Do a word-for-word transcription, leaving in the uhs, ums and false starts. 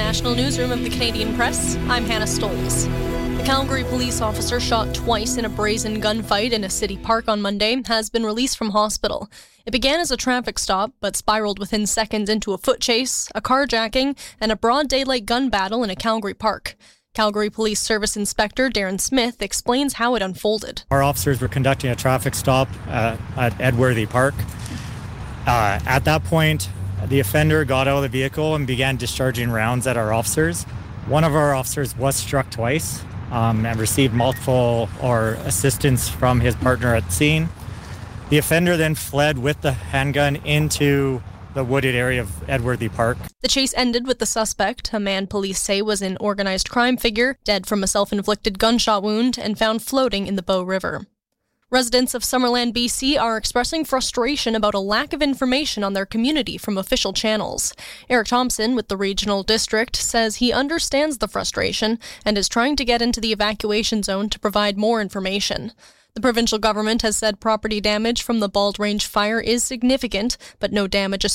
National Newsroom of the Canadian Press, I'm Hannah Stoles. A Calgary police officer shot twice in a brazen gunfight in a city park on Monday has been released from hospital. It began as a traffic stop, but spiraled within seconds into a foot chase, a carjacking, and a broad daylight gun battle in a Calgary park. Calgary Police Service Inspector Darren Smith explains how it unfolded. Our officers were conducting a traffic stop uh, at Edworthy Park. Uh, at that point, the offender got out of the vehicle and began discharging rounds at our officers. One of our officers was struck twice um, and received multiple or assistance from his partner at the scene. The offender then fled with the handgun into the wooded area of Edworthy Park. The chase ended with the suspect, a man police say was an organized crime figure, dead from a self-inflicted gunshot wound and found floating in the Bow River. Residents of Summerland, B C are expressing frustration about a lack of information on their community from official channels. Eric Thompson with the regional district says he understands the frustration and is trying to get into the evacuation zone to provide more information. The provincial government has said property damage from the Bald Range fire is significant, but no damage